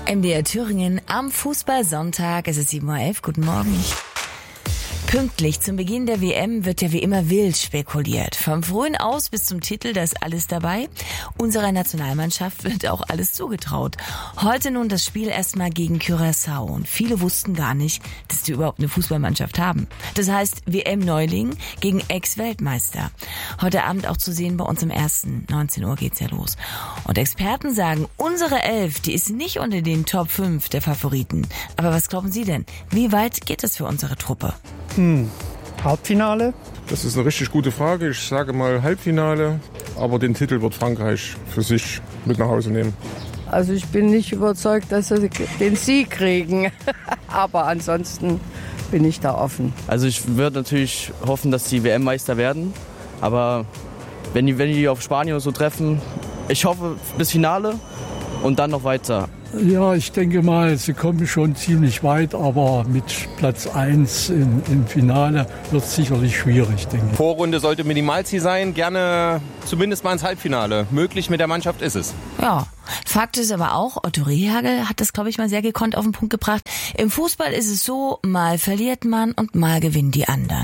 MDR Thüringen am Fußballsonntag. Es ist 7:11 Uhr. Guten Morgen. Pünktlich zum Beginn der WM wird ja wie immer wild spekuliert. Vom frühen Aus bis zum Titel, da ist alles dabei. Unserer Nationalmannschaft wird auch alles zugetraut. Heute nun das Spiel erstmal gegen Curaçao. Und viele wussten gar nicht, dass die überhaupt eine Fußballmannschaft haben. Das heißt WM-Neuling gegen Ex-Weltmeister. Heute Abend auch zu sehen bei uns im Ersten. 19 Uhr geht's ja los. Und Experten sagen, unsere Elf, die ist nicht unter den Top 5 der Favoriten. Aber was glauben Sie denn? Wie weit geht es für unsere Truppe? Halbfinale? Das ist eine richtig gute Frage. Ich sage mal Halbfinale, aber den Titel wird Frankreich für sich mit nach Hause nehmen. Also ich bin nicht überzeugt, dass sie den Sieg kriegen, aber ansonsten bin ich da offen. Also ich würde natürlich hoffen, dass die WM-Meister werden, aber wenn die auf Spanien so treffen, ich hoffe bis Finale und dann noch weiter. Ja, ich denke mal, sie kommen schon ziemlich weit, aber mit Platz 1 im Finale wird es sicherlich schwierig, denke ich. Vorrunde sollte Minimalziel sein, gerne zumindest mal ins Halbfinale. Möglich mit der Mannschaft ist es. Ja, Fakt ist aber auch, Otto Rehhagel hat das, glaube ich, mal sehr gekonnt auf den Punkt gebracht. Im Fußball ist es so, mal verliert man und mal gewinnen die anderen.